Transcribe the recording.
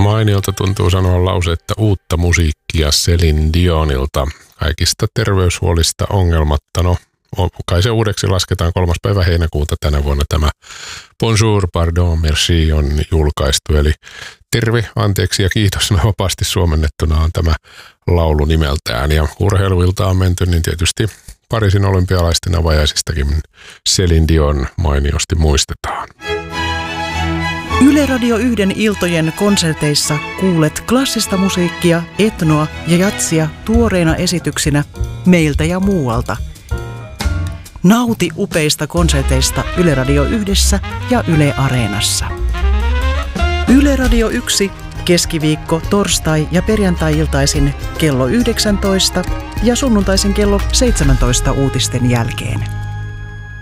Mainiolta tuntuu sanoa lause, että uutta musiikkia Céline Dionilta. Kaikista terveyshuolista ongelmatta. No, kai se uudeksi lasketaan 3. päivä heinäkuuta tänä vuonna tämä Bonjour, pardon, merci on julkaistu. Eli terve, anteeksi ja kiitos vapaasti suomennettuna on tämä laulu nimeltään. Ja urheiluilta on menty, niin tietysti Pariisin olympialaisten avajaisistakin Céline Dion mainiosti muistetaan. Yle Radio 1 iltojen konserteissa kuulet klassista musiikkia, etnoa ja jatsia tuoreina esityksinä meiltä ja muualta. Nauti upeista konserteista Yle Radio 1 ja Yle Areenassa. Yle Radio 1 keskiviikko, torstai ja perjantai-iltaisin kello 19 ja sunnuntaisin kello 17 uutisten jälkeen.